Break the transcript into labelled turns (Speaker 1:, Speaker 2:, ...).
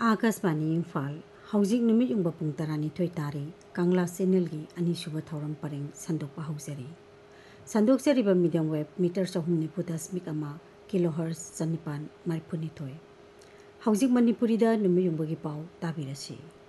Speaker 1: Akashvani Imphal हौजिक नुमित Jung पुंग 12 तारी Kangla channel की अनीसुब थौरम परंग संदोकपा hosiery संदोकजरीबा medium wave metre 310.1 kilohertz 1,932 हौजिक मणिपुरीदा नुमित Jung की पाव ताबिरसी।